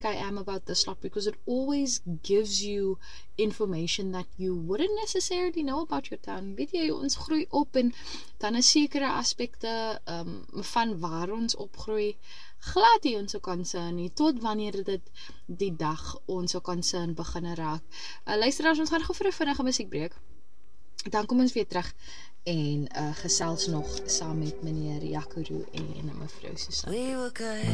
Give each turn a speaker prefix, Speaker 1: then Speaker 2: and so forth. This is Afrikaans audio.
Speaker 1: I am about this lot, because it always gives you information that you wouldn't necessarily know about your town. Weet jy, ons groei op en dan is sekere aspekte van waar ons opgroei glad nie ons concern nie, tot wanneer dit die dag ons concern begin raak. Luisteraars, ons gaan gou vir 'n vinnige musiekbreek. Dan kom ons weer terug en gesels nog saam met meneer Jakuru en mevrou Susan.